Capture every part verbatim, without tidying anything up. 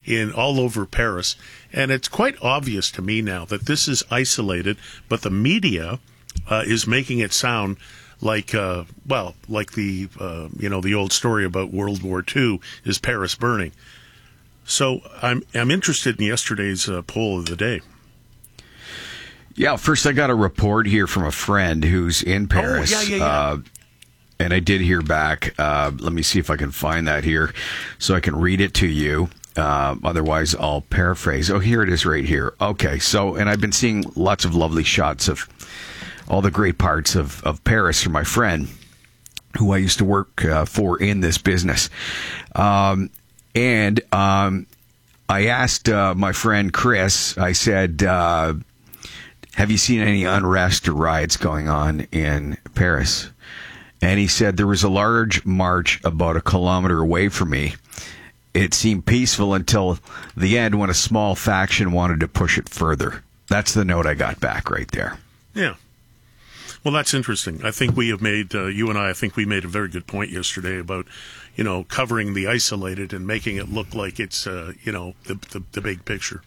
in all over Paris. And it's quite obvious to me now that this is isolated, but the media uh, is making it sound like, uh, well, like the, uh, you know, the old story about World War Two, is Paris burning. So I'm I'm interested in yesterday's uh, poll of the day. Yeah, first I got a report here from a friend who's in Paris. Oh, yeah, yeah, yeah. Uh, and I did hear back. Uh, let me see if I can find that here so I can read it to you. Uh, otherwise, I'll paraphrase. Oh, here it is right here. Okay, so, and I've been seeing lots of lovely shots of all the great parts of, of Paris from my friend who I used to work uh, for in this business. Um, and um, I asked uh, my friend Chris, I said, uh, have you seen any unrest or riots going on in Paris? And he said there was a large march about a kilometer away from me. It seemed peaceful until the end when a small faction wanted to push it further. That's the note I got back right there. Yeah. Well, that's interesting. I think we have made, uh, you and I, I think we made a very good point yesterday about, you know, covering the isolated and making it look like it's, uh, you know, the, the the big picture.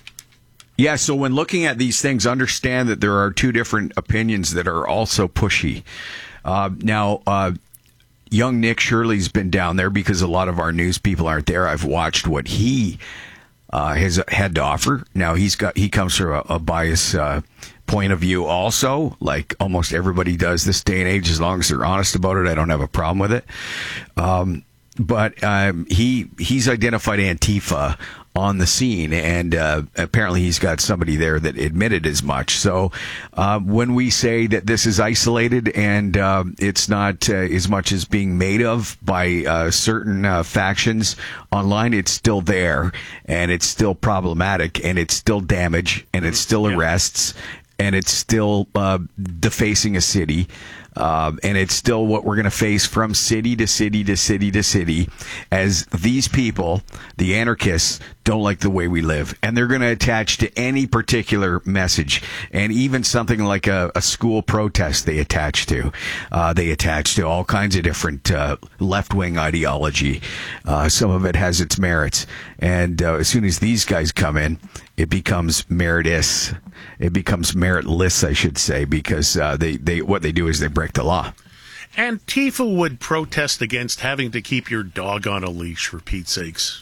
Yeah, so when looking at these things, understand that there are two different opinions that are also pushy. Uh, now, uh, young Nick Shirley's been down there because a lot of our news people aren't there. I've watched what he uh, has had to offer. Now, he's got he comes from a, a bias uh, point of view also, like almost everybody does this day and age. As long as they're honest about it, I don't have a problem with it. Um, but um, he he's identified Antifa on the scene, and uh, apparently he's got somebody there that admitted as much. So uh, when we say that this is isolated and uh, it's not uh, as much as being made of by uh, certain uh, factions online, it's still there, and it's still problematic, and it's still damage, and it's still arrests, and it's still uh, defacing a city. Uh, and it's still what we're going to face from city to city to city to city as these people, the anarchists, don't like the way we live. And they're going to attach to any particular message. And even something like a, a school protest they attach to. Uh, they attach to all kinds of different uh, left-wing ideology. Uh, some of it has its merits. And uh, as soon as these guys come in, it becomes meritless. It becomes meritless, I should say, because uh, they, they what they do is they break the law. Antifa would protest against having to keep your dog on a leash, for Pete's sakes.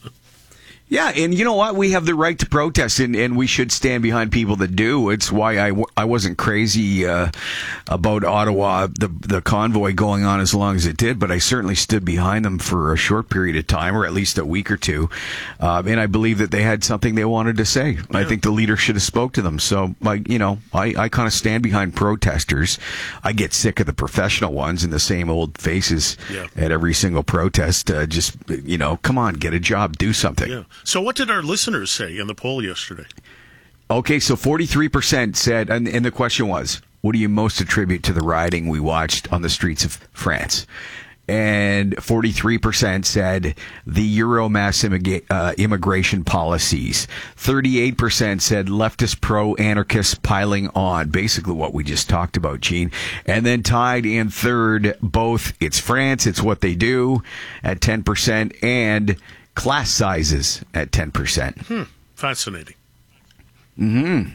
Yeah, and you know what? We have the right to protest, and, and we should stand behind people that do. It's why I, w- I wasn't crazy uh, about Ottawa, the the convoy going on as long as it did, but I certainly stood behind them for a short period of time, or at least a week or two. Uh, and I believe that they had something they wanted to say. Yeah. I think the leader should have spoke to them. So, like, you know, I, I kind of stand behind protesters. I get sick of the professional ones and the same old faces yeah. at every single protest. Uh, just, you know, come on, get a job, do something. Yeah. So what did our listeners say in the poll yesterday? Okay, so forty-three percent said, and, and the question was, what do you most attribute to the rioting we watched on the streets of France? And forty-three percent said the Euro mass immigra- uh, immigration policies. thirty-eight percent said leftist pro-anarchists piling on. Basically what we just talked about, Gene. And then tied in third, both it's France, it's what they do at ten percent, and class sizes at ten percent. Hmm. Fascinating. Mm-hmm.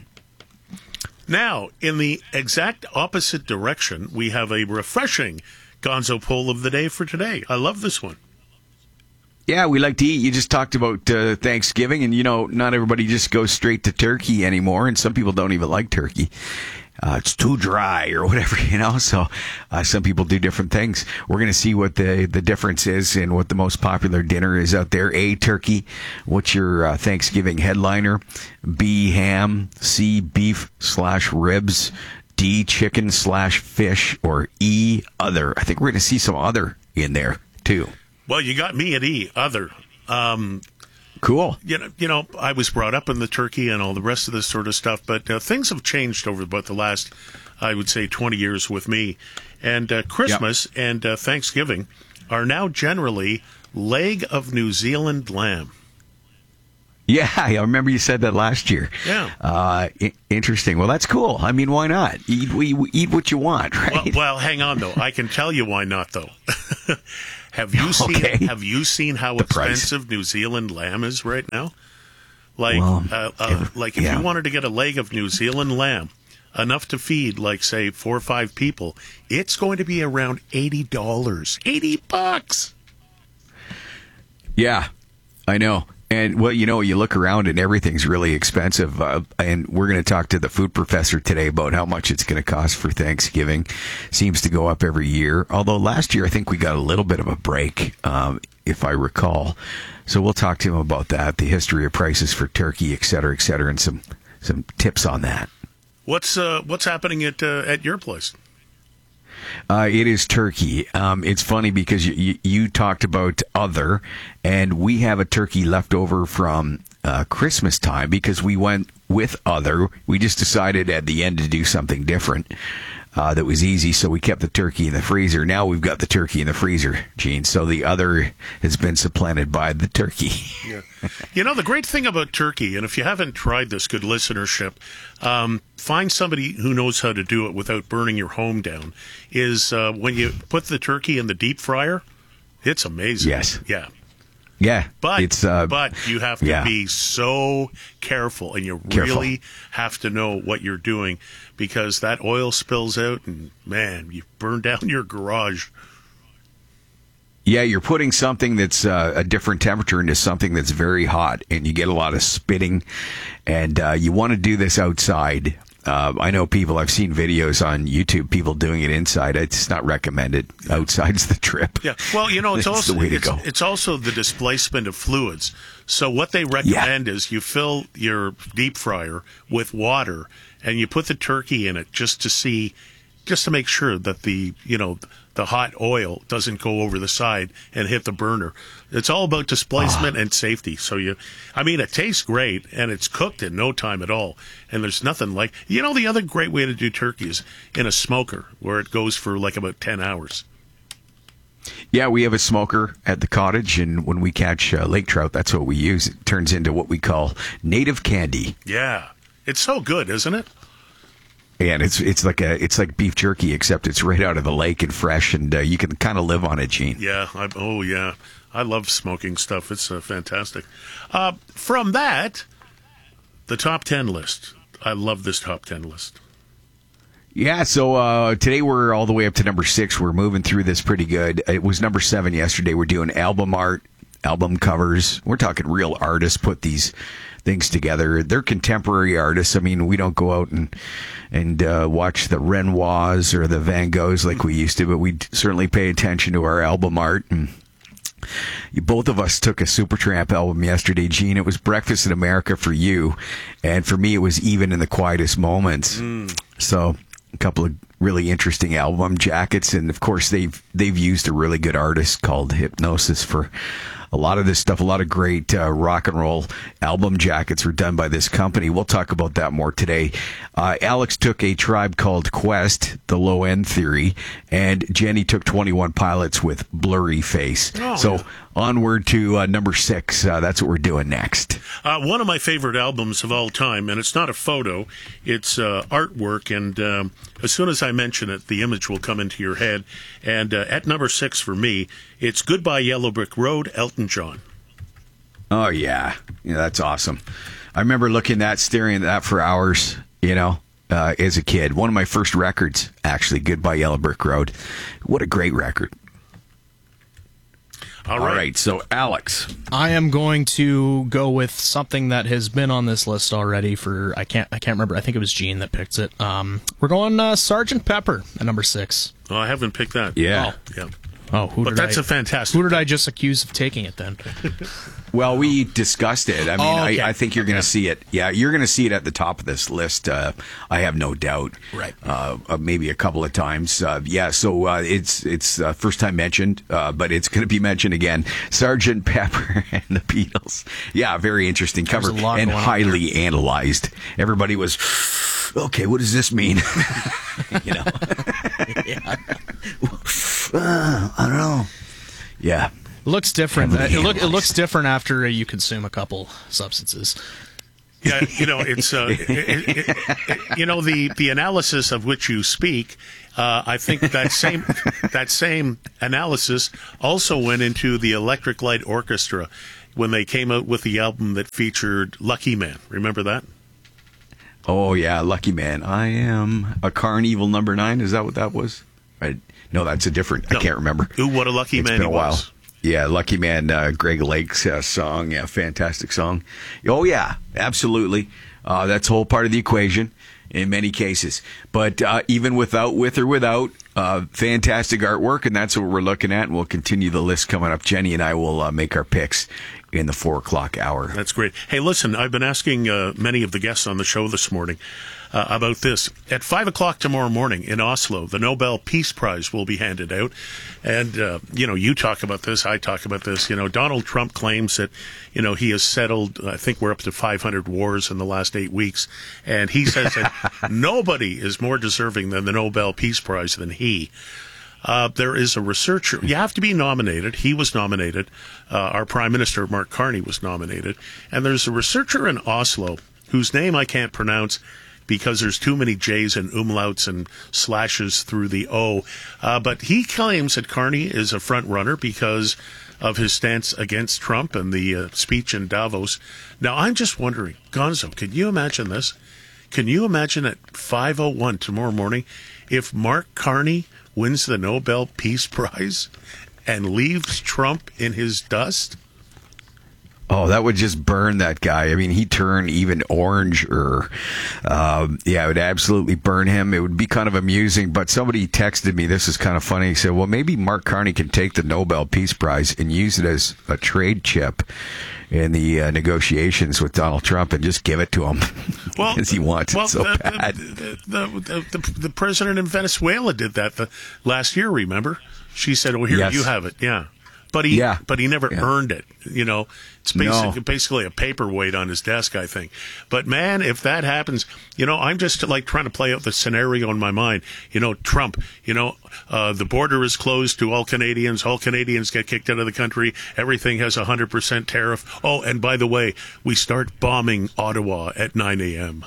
Now, in the exact opposite direction, we have a refreshing Gonzo poll of the day for today. I love this one. Yeah, we like to eat. You just talked about uh, Thanksgiving, and, you know, not everybody just goes straight to turkey anymore, and some people don't even like turkey. Uh, it's too dry or whatever, you know, so uh, some people do different things. We're going to see what the, the difference is and what the most popular dinner is out there. A, turkey. What's your uh, Thanksgiving headliner? B, ham. C, beef slash ribs. D, chicken slash fish. Or E, other. I think we're going to see some other in there, too. Well, you got me at E, other. Um Cool. You know, you know, I was brought up in the turkey and all the rest of this sort of stuff, but uh, things have changed over about the last, I would say, twenty years with me. And uh, Christmas yep. and uh, Thanksgiving are now generally leg of New Zealand lamb. Yeah, I remember you said that last year. Yeah. Uh, I- interesting. Well, that's cool. I mean, why not? Eat, we, eat what you want, right? Well, well, hang on, though. I can tell you why not, though. Have you seen? Okay. Have you seen how The price. expensive New Zealand lamb is right now? Like, Well, uh, uh, if- like if yeah. you wanted to get a leg of New Zealand lamb, enough to feed, like, say, four or five people, it's going to be around eighty dollars. Eighty bucks. Yeah, I know. And, well, you know, you look around and everything's really expensive. Uh, and we're going to talk to the food professor today about how much it's going to cost for Thanksgiving. Seems to go up every year. Although last year, I think we got a little bit of a break, um, if I recall. So we'll talk to him about that, the history of prices for turkey, et cetera, et cetera, and some, some tips on that. What's uh, what's happening at uh, at your place? Uh, it is turkey. Um, it's funny because you, you, you talked about other, and we have a turkey left over from uh, Christmas time because we went with other. We just decided at the end to do something different uh, that was easy, so we kept the turkey in the freezer. Now we've got the turkey in the freezer, Gene, so the other has been supplanted by the turkey. Yeah. You know, the great thing about turkey, and if you haven't tried this, good listenership, um, find somebody who knows how to do it without burning your home down, is uh, when you put the turkey in the deep fryer, it's amazing. Yes. Yeah. Yeah, But it's uh, but you have to yeah. be so careful, and you Careful. really have to know what you're doing, because that oil spills out, and man, you burn down your garage. Yeah, you're putting something that's uh, a different temperature into something that's very hot, and you get a lot of spitting. And uh, you want to do this outside. Uh, I know people, I've seen videos on YouTube, people doing it inside. It's not recommended. Outside's the trip. Yeah, well, you know, it's, It's also the way to it's, go. it's also the displacement of fluids. So what they recommend is you fill your deep fryer with water, and you put the turkey in it just to see, just to make sure that the you know the hot oil doesn't go over the side and hit the burner. It's all about displacement and safety. So you, I mean, it tastes great, and it's cooked in no time at all. And there's nothing like, you know, the other great way to do turkey is in a smoker, where it goes for like about ten hours. Yeah, we have a smoker at the cottage, and when we catch uh, lake trout, that's what we use. It turns into what we call native candy. Yeah, it's so good, isn't it? And it's it's like a it's like beef jerky, except it's right out of the lake and fresh, and uh, you can kind of live on it, Gene. Yeah. I, oh, yeah. I love smoking stuff. It's uh, fantastic. Uh, from that, the top ten list. I love this top ten list. Yeah, so uh, today we're all the way up to number six. We're moving through this pretty good. It was number seven yesterday. We're doing album art, album covers. We're talking real artists put these things together. They're contemporary artists. I mean, we don't go out and and uh, watch the Renoirs or the Van Goghs like we used to, but we certainly pay attention to our album art. And both of us took a Supertramp album yesterday, Gene. It was Breakfast in America for you, and for me it was Even in the Quietest Moments. Mm. So a couple of really interesting album jackets, and of course they've they've used a really good artist called Hypnosis for a lot of this stuff. A lot of great uh, rock and roll album jackets were done by this company. We'll talk about that more today. Uh, Alex took A Tribe Called Quest, The Low End Theory, and Jenny took twenty-one Pilots with Blurry Face. Oh, so yeah. Onward to uh, number six. Uh, that's what we're doing next. Uh, one of my favorite albums of all time, and it's not a photo, it's uh, artwork, and um, as soon as I mention it, the image will come into your head. And uh, at number six for me, it's Goodbye Yellow Brick Road, Elton John. Oh, yeah. Yeah, that's awesome. I remember looking at that, staring at that for hours, you know, uh, as a kid. One of my first records, actually, Goodbye Yellow Brick Road. What a great record. All right. All right, so Alex. I am going to go with something that has been on this list already for I can't I can't remember. I think it was Gene that picked it. Um, we're going uh, Sergeant Pepper at number six. Oh, I haven't picked that. Yeah. Oh, yeah. Oh, who But did that's I, a fantastic. Who did I just accuse of taking it then? Well, we discussed it. I mean, Oh, okay. I, I think you're going to see it. Yeah, you're going to see it at the top of this list. Uh, I have no doubt. Right. Uh, uh, maybe a couple of times. Uh, yeah. So uh, it's it's uh, first time mentioned, uh, but it's going to be mentioned again. Sergeant Pepper and the Beatles. Yeah, very interesting cover There's a lot and going on highly analyzed. Everybody was okay. What does this mean? You know. Yeah. uh, I don't know. Yeah. It looks different. Uh, Heavily it, look, it analyzed. looks different after uh, you consume a couple substances. Yeah, you know, it's uh, it, it, it, you know the the analysis of which you speak. Uh, I think that same that same analysis also went into the Electric Light Orchestra when they came out with the album that featured Lucky Man. Remember that? Oh yeah, Lucky Man. I am a Carnival number nine. Is that what that was? I, no, that's a different. No. I can't remember. Ooh, what a lucky it's man been he a while. was. Yeah, Lucky Man, uh, Greg Lake's uh, song. Yeah, fantastic song. Oh, yeah, absolutely. Uh, that's a whole part of the equation in many cases. But uh, even without, with or without, uh, fantastic artwork, and that's what we're looking at. And we'll continue the list coming up. Jenny and I will uh, make our picks in the four o'clock hour. That's great. Hey, listen, I've been asking uh, many of the guests on the show this morning uh, about this. At five o'clock tomorrow morning in Oslo, the Nobel Peace Prize will be handed out. And, uh, you know, you talk about this, I talk about this. You know, Donald Trump claims that, you know, he has settled, I think we're up to five hundred wars in the last eight weeks. And he says that nobody is more deserving than the Nobel Peace Prize than he. Uh, there is a researcher. You have to be nominated. He was nominated. Uh, our Prime Minister, Mark Carney, was nominated. And there's a researcher in Oslo whose name I can't pronounce because there's too many J's and umlauts and slashes through the O. Uh, but he claims that Carney is a front runner because of his stance against Trump and the uh, speech in Davos. Now, I'm just wondering, Gonzo, can you imagine this? Can you imagine at five oh one tomorrow morning if Mark Carney wins the Nobel Peace Prize and leaves Trump in his dust? Oh, that would just burn that guy. I mean, he'd turn even oranger. Um, yeah, it would absolutely burn him. It would be kind of amusing. But somebody texted me, this is kind of funny. He said, well, maybe Mark Carney can take the Nobel Peace Prize and use it as a trade chip in the uh, negotiations with Donald Trump and just give it to him well, because he wants well, it so the, bad. The, the, the, the, the president in Venezuela did that the, last year, remember? She said, well, here, yes. you have it. Yeah. But he, yeah. but he never yeah. earned it. You know, it's basic, no. basically a paperweight on his desk, I think. But man, if that happens, you know, I'm just like trying to play out the scenario in my mind. You know, Trump, you know, uh, the border is closed to all Canadians. All Canadians get kicked out of the country. Everything has a hundred percent tariff. Oh, and by the way, we start bombing Ottawa at nine a.m.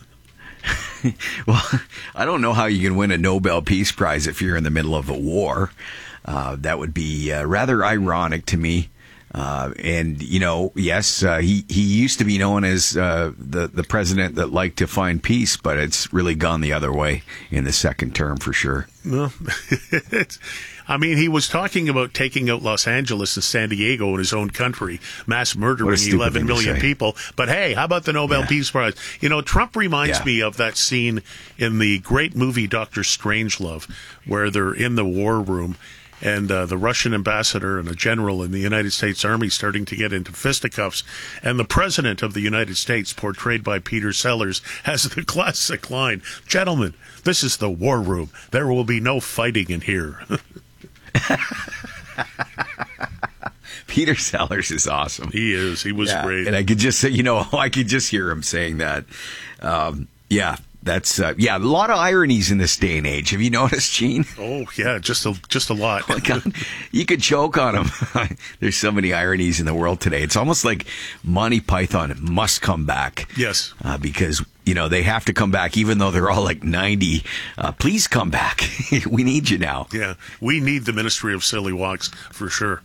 Well, I don't know how you can win a Nobel Peace Prize if you're in the middle of a war. Uh, that would be uh, rather ironic to me. Uh, and, you know, yes, uh, he, he used to be known as uh, the, the president that liked to find peace, but it's really gone the other way in the second term for sure. Well, it's, I mean, he was talking about taking out Los Angeles and San Diego in his own country, mass murdering eleven million people. But hey, how about the Nobel yeah. Peace Prize? You know, Trump reminds yeah. me of that scene in the great movie Doctor Strangelove, where they're in the war room. And uh, the Russian ambassador and a general in the United States Army starting to get into fisticuffs. And the president of the United States, portrayed by Peter Sellers, has the classic line, "Gentlemen, this is the war room. There will be no fighting in here." Peter Sellers is awesome. He is. He was yeah. great. And I could just say, you know, I could just hear him saying that. Um, yeah. That's uh, yeah, a lot of ironies in this day and age. Have you noticed, Gene? Oh yeah, just a just a lot. Like, you could choke on them. There's so many ironies in the world today. It's almost like Monty Python must come back. Yes, uh, because you know they have to come back, even though they're all like ninety. Uh, please come back. We need you now. Yeah, we need the Ministry of Silly Walks for sure.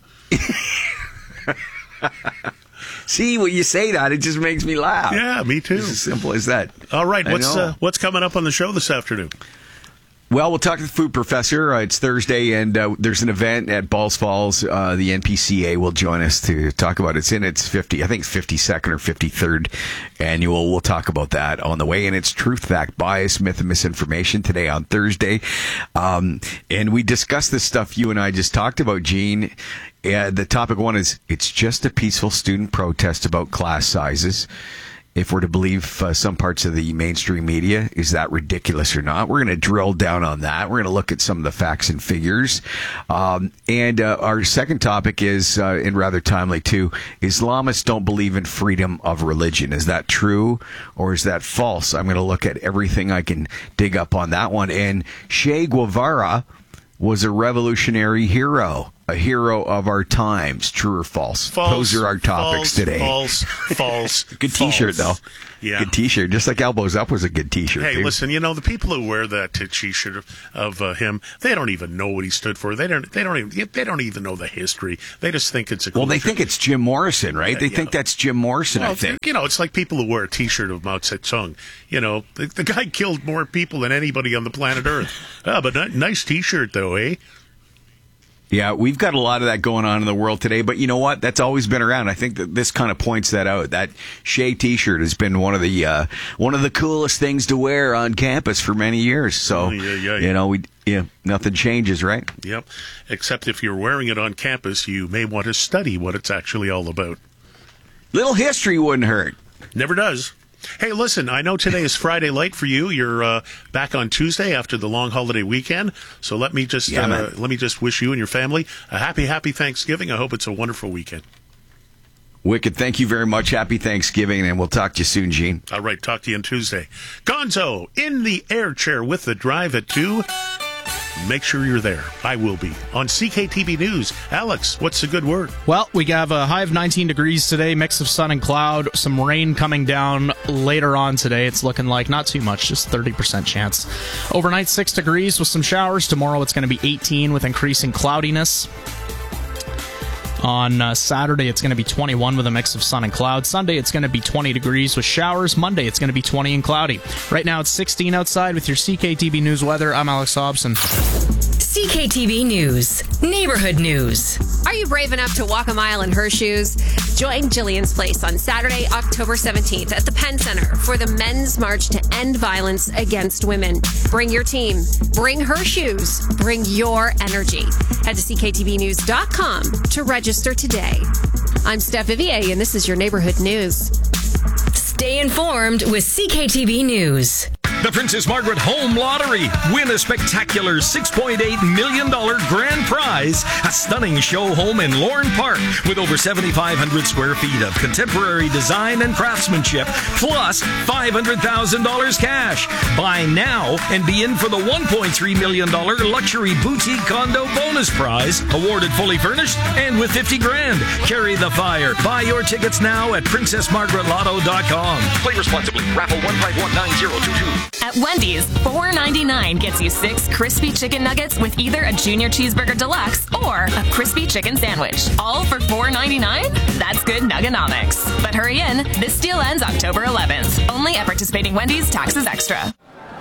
See, when you say that, it just makes me laugh. Yeah, me too. It's as simple as that. All right, what's uh, what's coming up on the show this afternoon? Well, we'll talk to the food professor. Uh, it's Thursday, and uh, there's an event at Balls Falls. Uh, the N P C A will join us to talk about it. It's in its fifty, I think fifty-second or fifty-third annual. We'll talk about that on the way. And it's Truth, Fact, Bias, Myth, and Misinformation today on Thursday. Um, and we discussed this stuff you and I just talked about, Gene. Uh, the topic one is, it's just a peaceful student protest about class sizes. If we're to believe uh, some parts of the mainstream media, is that ridiculous or not? We're going to drill down on that. We're going to look at some of the facts and figures. Um, and uh, our second topic is, uh, and rather timely too, Islamists don't believe in freedom of religion. Is that true or is that false? I'm going to look at everything I can dig up on that one. And Che Guevara was a revolutionary hero. a hero of our times? True or false? False. Those are our topics false, today. False. False. Good false. T-shirt, though. Yeah. Good T-shirt. Just like Elbows Up was a good T-shirt. Hey, dude. listen, you know, the people who wear that T-shirt of, of uh, him, they don't even know what he stood for. They don't They don't even they don't even know the history. They just think it's a cool Well, they shirt. think it's Jim Morrison, right? Yeah, they yeah. think that's Jim Morrison, Well, I think. You know, it's like people who wear a T-shirt of Mao Zedong. You know, the, the guy killed more people than anybody on the planet Earth. Ah, but n- nice T-shirt, though, eh? Yeah, we've got a lot of that going on in the world today, but you know what? That's always been around. I think that this kind of points that out. That Shea T-shirt has been one of the uh, one of the coolest things to wear on campus for many years. So, Oh, yeah, yeah, yeah. you know, we yeah, nothing changes, right? Yep. Except if you're wearing it on campus, you may want to study what it's actually all about. Little history wouldn't hurt. Never does. Hey, listen, I know today is Friday light for you. You're uh, back on Tuesday after the long holiday weekend. So let me just Yeah, uh, man. let me just wish you and your family a happy, happy Thanksgiving. I hope it's a wonderful weekend. Wicked, thank you very much. Happy Thanksgiving, and we'll talk to you soon, Gene. All right, talk to you on Tuesday. Gonzo in the air chair with the drive at two. Make sure you're there. I will be. On C K T V News, Alex, what's the good word? Well, we have a high of nineteen degrees today, mix of sun and cloud, some rain coming down later on today. It's looking like not too much, just thirty percent chance. Overnight, six degrees with some showers. Tomorrow it's going to be eighteen with increasing cloudiness. On uh, Saturday, it's going to be twenty-one with a mix of sun and cloud. Sunday, it's going to be twenty degrees with showers. Monday, it's going to be twenty and cloudy. Right now, it's sixteen outside with your C K T V News weather. I'm Alex Hobson. C K T V News, Neighborhood News. Are you brave enough to walk a mile in her shoes? Join Jillian's Place on Saturday, October seventeenth at the Penn Center for the Men's March to End Violence Against Women. Bring your team. Bring her shoes. Bring your energy. Head to C K T V news dot com to register today. I'm Steph Vivier, and this is your Neighborhood News. Stay informed with C K T V News. The Princess Margaret Home Lottery. Win a spectacular six point eight million dollars grand prize. A stunning show home in Lorne Park with over seventy-five hundred square feet of contemporary design and craftsmanship, plus five hundred thousand dollars cash. Buy now and be in for the one point three million dollars luxury boutique condo bonus prize, awarded fully furnished and with fifty grand. Carry the fire. Buy your tickets now at princess margaret lotto dot com. Play responsibly. Raffle one five one nine zero two two. At Wendy's, four ninety-nine gets you six crispy chicken nuggets with either a junior cheeseburger deluxe or a crispy chicken sandwich. All for four ninety-nine? That's good nuggonomics. But hurry in, this deal ends October eleventh. Only at participating Wendy's, taxes extra.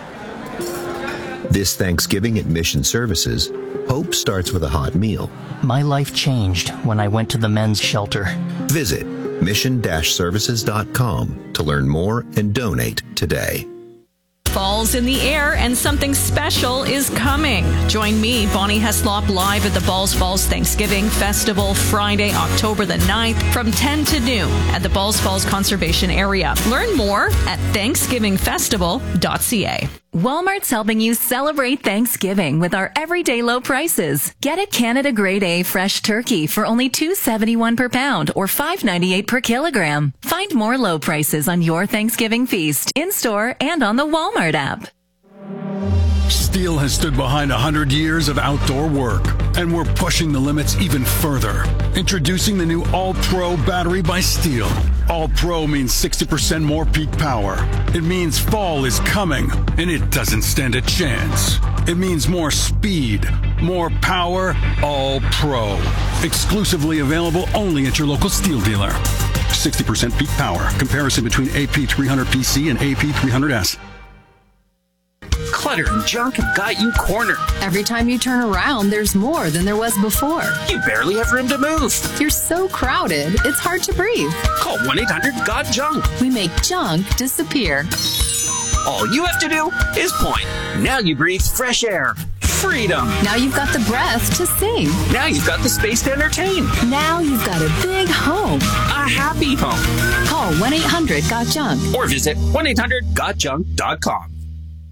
This Thanksgiving at Mission Services, hope starts with a hot meal. My life changed when I went to the men's shelter. Visit mission dash services dot com to learn more and donate today. Fall's in the air and something special is coming. Join me, Bonnie Heslop, live at the Balls Falls Thanksgiving Festival Friday, October the ninth from ten to noon at the Balls Falls Conservation Area. Learn more at thanksgiving festival dot c a. Walmart's helping you celebrate Thanksgiving with our everyday low prices. Get a Canada Grade A fresh turkey for only two dollars and seventy-one cents per pound or five dollars and ninety-eight cents per kilogram. Find more low prices on your Thanksgiving feast in-store and on the Walmart app. Steel has stood behind one hundred years of outdoor work, and we're pushing the limits even further. Introducing the new All-Pro battery by Steel. All-Pro means sixty percent more peak power. It means fall is coming, and it doesn't stand a chance. It means more speed, more power, All-Pro. Exclusively available only at your local Steel dealer. sixty percent peak power. Comparison between A P three hundred P C and A P three hundred S. Clutter and junk have got you cornered. Every time you turn around, there's more than there was before. You barely have room to move. You're so crowded, it's hard to breathe. Call one eight hundred got junk. We make junk disappear. All you have to do is point. Now you breathe fresh air. Freedom. Now you've got the breath to sing. Now you've got the space to entertain. Now you've got a big home. A happy home. Call one eight hundred got junk. Or visit one eight hundred got junk dot com.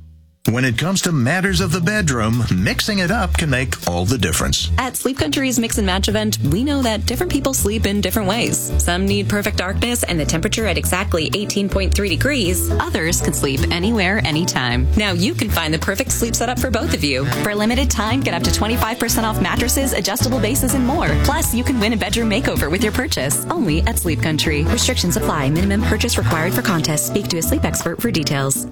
When it comes to matters of the bedroom, mixing it up can make all the difference. At Sleep Country's Mix and Match event, we know that different people sleep in different ways. Some need perfect darkness and the temperature at exactly eighteen point three degrees. Others can sleep anywhere, anytime. Now you can find the perfect sleep setup for both of you. For a limited time, get up to twenty-five percent off mattresses, adjustable bases, and more. Plus, you can win a bedroom makeover with your purchase. Only at Sleep Country. Restrictions apply. Minimum purchase required for contest. Speak to a sleep expert for details.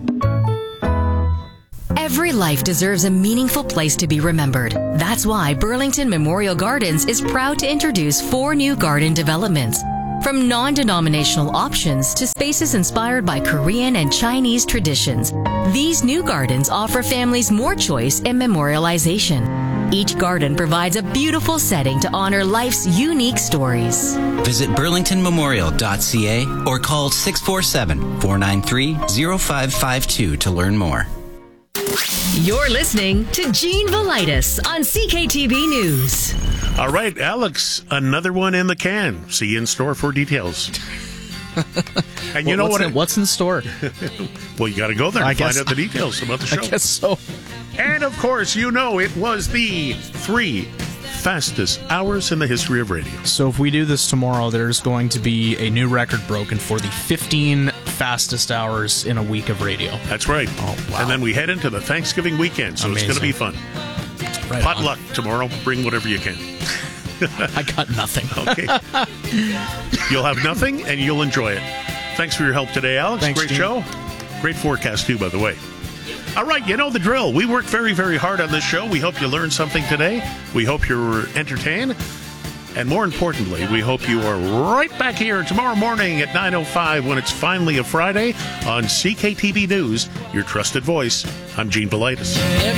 Every life deserves a meaningful place to be remembered. That's why Burlington Memorial Gardens is proud to introduce four new garden developments. From non-denominational options to spaces inspired by Korean and Chinese traditions, these new gardens offer families more choice and memorialization. Each garden provides a beautiful setting to honor life's unique stories. Visit burlington memorial dot c a or call six four seven, four nine three, zero five five two to learn more. You're listening to Gene Velitis on C K T V News. All right, Alex, another one in the can. See you in store for details. And you well, know what's what? In, it, what's in store? Well, you got to go there I and guess, find out the details about the show. I guess so. And, of course, you know it was the three fastest hours in the history of radio. So if we do this tomorrow, there's going to be a new record broken for the fifteen fastest hours in a week of radio. That's right. Oh, wow. And then we head into the Thanksgiving weekend, so Amazing. it's going to be fun. Right Potluck tomorrow. Bring whatever you can. I got nothing. Okay. You'll have nothing, and you'll enjoy it. Thanks for your help today, Alex. Thanks, Great Gene. show. Great forecast, too, by the way. All right, you know the drill. We work very, very hard on this show. We hope you learned something today. We hope you're entertained. And more importantly, we hope you are right back here tomorrow morning at nine oh five when it's finally a Friday on C K T V News, your trusted voice. I'm Gene Velitis.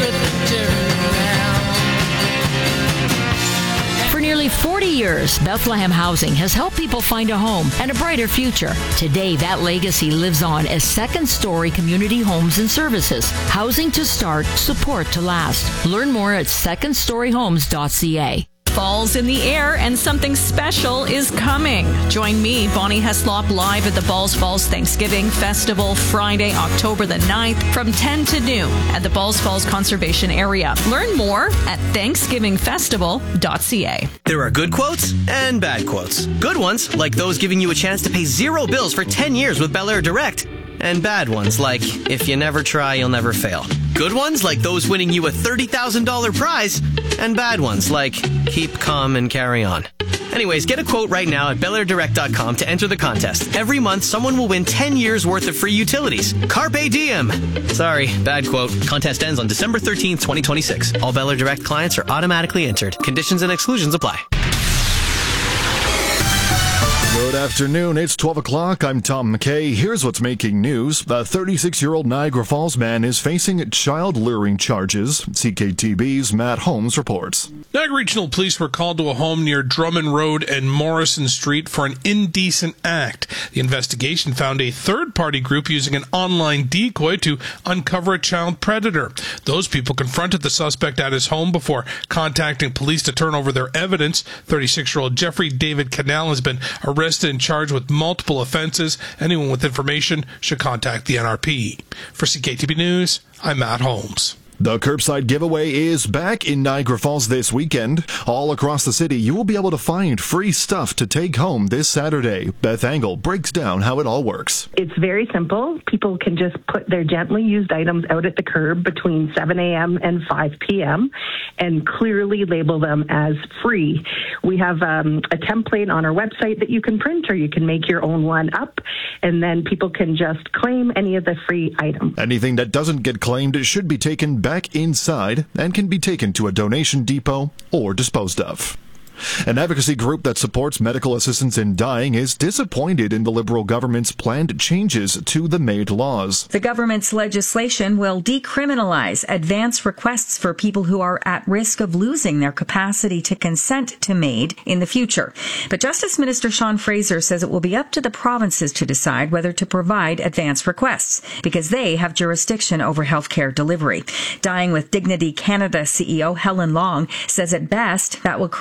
For nearly forty years, Bethlehem Housing has helped people find a home and a brighter future. Today, that legacy lives on as Second Story Community Homes and Services. Housing to start, support to last. Learn more at second story homes dot c a. Fall's in the air and something special is coming. Join me, Bonnie Heslop, live at the Balls Falls Thanksgiving Festival Friday, October the ninth from ten to noon at the Balls Falls Conservation Area. Learn more at thanksgiving festival dot c a. There are good quotes and bad quotes. Good ones, like those giving you a chance to pay zero bills for ten years with Bel Air Direct. And bad ones, like, if you never try, you'll never fail. Good ones, like those winning you a thirty thousand dollars prize. And bad ones, like, keep calm and carry on. Anyways, get a quote right now at bel air direct dot com to enter the contest. Every month, someone will win ten years worth of free utilities. Carpe diem! Sorry, bad quote. Contest ends on December thirteenth, twenty twenty-six. All Bel Air Direct clients are automatically entered. Conditions and exclusions apply. Good afternoon. It's twelve o'clock. I'm Tom McKay. Here's what's making news. A thirty-six-year-old Niagara Falls man is facing child luring charges. C K T V's Matt Holmes reports. Niagara Regional Police were called to a home near Drummond Road and Morrison Street for an indecent act. The investigation found a third-party group using an online decoy to uncover a child predator. Those people confronted the suspect at his home before contacting police to turn over their evidence. thirty-six-year-old Jeffrey David Canal has been arrested and charged with multiple offenses. Anyone with information should contact the N R P. For C K T V News, I'm Matt Holmes. The curbside giveaway is back in Niagara Falls this weekend. All across the city, you will be able to find free stuff to take home this Saturday. Beth Angle breaks down how it all works. It's very simple. People can just put their gently used items out at the curb between seven a.m. and five p.m. and clearly label them as free. We have um, a template on our website that you can print, or you can make your own one up, and then people can just claim any of the free items. Anything that doesn't get claimed should be taken back inside and can be taken to a donation depot or disposed of. An advocacy group that supports medical assistance in dying is disappointed in the Liberal government's planned changes to the MAID laws. The government's legislation will decriminalize advance requests for people who are at risk of losing their capacity to consent to MAID in the future. But Justice Minister Sean Fraser says it will be up to the provinces to decide whether to provide advance requests, because they have jurisdiction over healthcare delivery. Dying with Dignity Canada C E O Helen Long says at best that will create a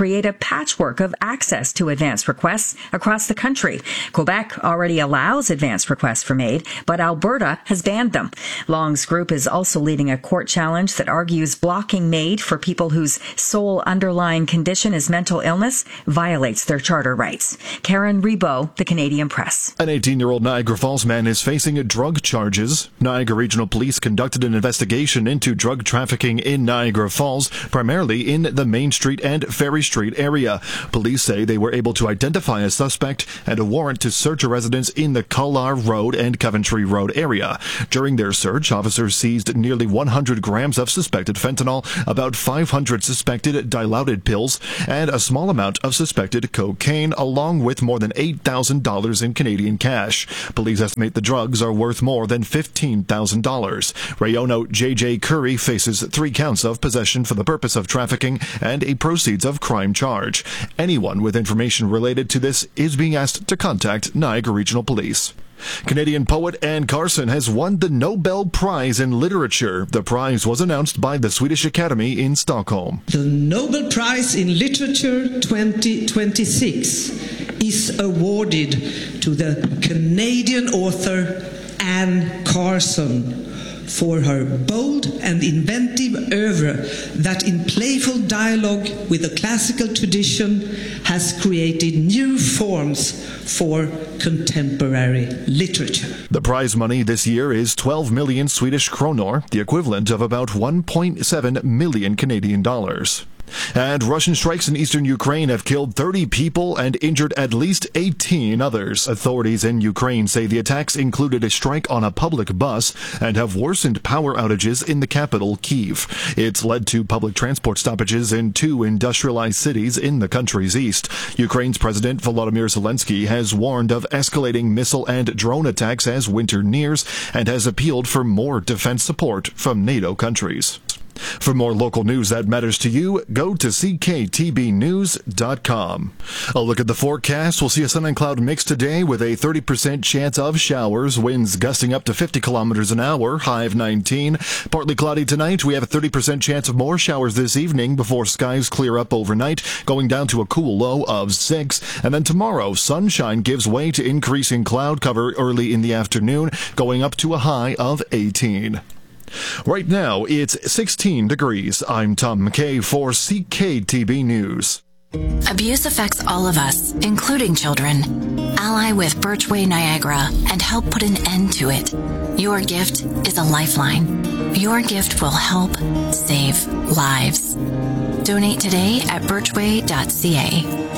patchwork of access to advance requests across the country. Quebec already allows advance requests from aid, but Alberta has banned them. Long's group is also leading a court challenge that argues blocking MAID for people whose sole underlying condition is mental illness violates their charter rights. Karen Rebo, The Canadian Press. An eighteen-year-old Niagara Falls man is facing drug charges. Niagara Regional Police conducted an investigation into drug trafficking in Niagara Falls, primarily in the Main Street and Ferry Street area. Police say they were able to identify a suspect and a warrant to search a residence in the Cullar Road and Coventry Road area. During their search, officers seized nearly one hundred grams of suspected fentanyl, about five hundred suspected dilaudid pills, and a small amount of suspected cocaine, along with more than eight thousand dollars in Canadian cash. Police estimate the drugs are worth more than fifteen thousand dollars. Rayono J J Curry faces three counts of possession for the purpose of trafficking and a proceeds of crime charge. Anyone with information related to this is being asked to contact Niagara Regional Police. Canadian poet Anne Carson has won the Nobel Prize in Literature. The prize was announced by the Swedish Academy in Stockholm. The Nobel Prize in Literature twenty twenty-six is awarded to the Canadian author Anne Carson for her bold and inventive oeuvre that in playful dialogue with the classical tradition has created new forms for contemporary literature. The prize money this year is twelve million Swedish kronor, the equivalent of about one point seven million Canadian dollars. And Russian strikes in eastern Ukraine have killed thirty people and injured at least eighteen others. Authorities in Ukraine say the attacks included a strike on a public bus and have worsened power outages in the capital, Kyiv. It's led to public transport stoppages in two industrialized cities in the country's east. Ukraine's President Volodymyr Zelensky has warned of escalating missile and drone attacks as winter nears and has appealed for more defense support from NATO countries. For more local news that matters to you, go to c k t b news dot com. A look at the forecast. We'll see a sun and cloud mix today with a thirty percent chance of showers, winds gusting up to fifty kilometers an hour, high of nineteen. Partly cloudy tonight. We have a thirty percent chance of more showers this evening before skies clear up overnight, going down to a cool low of six. And then tomorrow, sunshine gives way to increasing cloud cover early in the afternoon, going up to a high of eighteen. Right now, it's sixteen degrees. I'm Tom McKay for C K T B News. Abuse affects all of us, including children. Ally with Birchway Niagara and help put an end to it. Your gift is a lifeline. Your gift will help save lives. Donate today at birchway dot c a.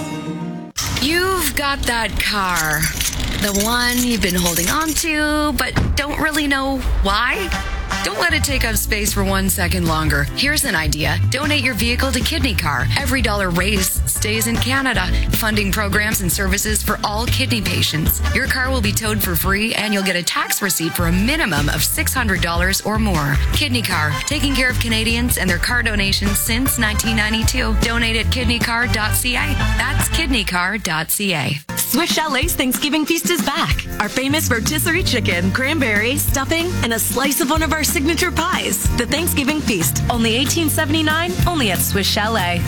You've got that car. The one you've been holding on to, but don't really know why? Don't let it take up space for one second longer. Here's an idea. Donate your vehicle to Kidney Car. Every dollar raised stays in Canada, funding programs and services for all kidney patients. Your car will be towed for free, and you'll get a tax receipt for a minimum of six hundred dollars or more. Kidney Car, taking care of Canadians and their car donations since nineteen ninety-two. Donate at kidney car dot c a. That's kidney car dot c a. Swiss Chalet's Thanksgiving Feast is back. Our famous rotisserie chicken, cranberry, stuffing, and a slice of one of our signature pies. The Thanksgiving Feast, only eighteen seventy-nine, only at Swiss Chalet.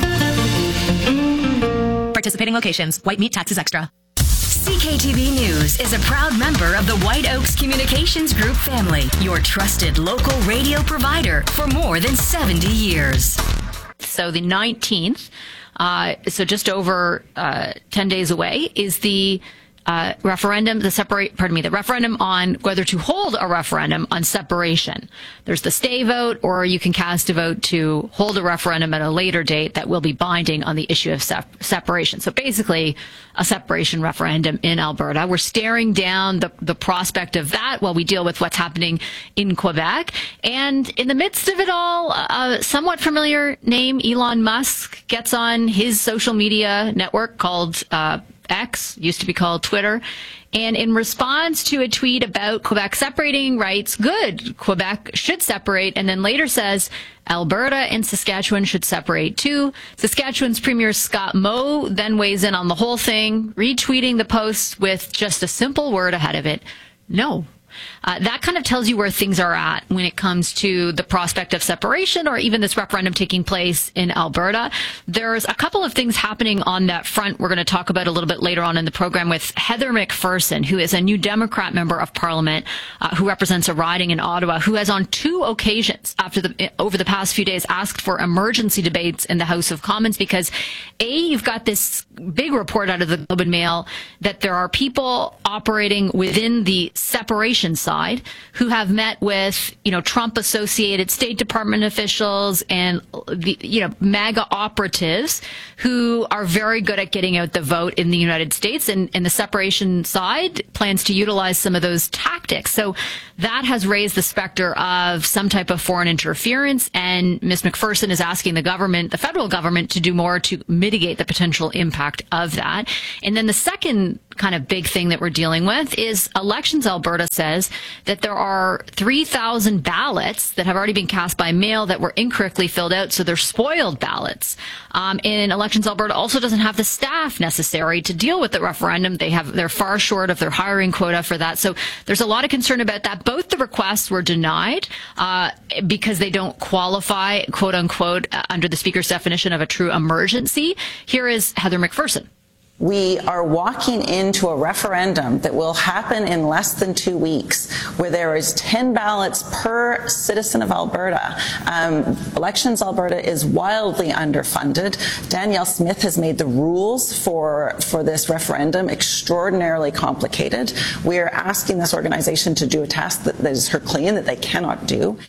Participating locations, white meat taxes extra. C K T V News is a proud member of the White Oaks Communications Group family, your trusted local radio provider for more than seventy years. So the nineteenth, uh, so just over uh, ten days away, is the uh, referendum, the separate, pardon me, the referendum on whether to hold a referendum on separation. There's the stay vote, or you can cast a vote to hold a referendum at a later date that will be binding on the issue of sep- separation. So basically, a separation referendum in Alberta. We're staring down the, the prospect of that while we deal with what's happening in Quebec. And in the midst of it all, a somewhat familiar name, Elon Musk, gets on his social media network called uh, X, used to be called Twitter. And in response to a tweet about Quebec separating, writes, good, Quebec should separate, and then later says Alberta and Saskatchewan should separate too. Saskatchewan's Premier Scott Moe then weighs in on the whole thing, retweeting the post with just a simple word ahead of it. No. Uh, that kind of tells you where things are at when it comes to the prospect of separation or even this referendum taking place in Alberta. There's a couple of things happening on that front we're going to talk about a little bit later on in the program with Heather McPherson, who is a New Democrat member of Parliament uh, who represents a riding in Ottawa, who has on two occasions after the over the past few days asked for emergency debates in the House of Commons because, A, you've got this big report out of the Globe and Mail that there are people operating within the separation side who have met with, you know, Trump associated State Department officials and the, you know, MAGA operatives who are very good at getting out the vote in the United States, and, and the separation side plans to utilize some of those tactics. So that has raised the specter of some type of foreign interference, and Miz McPherson is asking the government, the federal government, to do more to mitigate the potential impact of that. And then the second kind of big thing that we're dealing with is Elections Alberta says that there are three thousand ballots that have already been cast by mail that were incorrectly filled out, so they're spoiled ballots. Um, and Elections Alberta also doesn't have the staff necessary to deal with the referendum. They have, they're far short of their hiring quota for that. So there's a lot of concern about that. Both the requests were denied uh, because they don't qualify, quote unquote, uh, under the Speaker's definition of a true emergency. Here is Heather McPherson. We are walking into a referendum that will happen in less than two weeks, where there is ten ballots per citizen of Alberta. Um, Elections Alberta is wildly underfunded. Danielle Smith has made the rules for, for this referendum extraordinarily complicated. We are asking this organization to do a task that, that is Herculean, that they cannot do.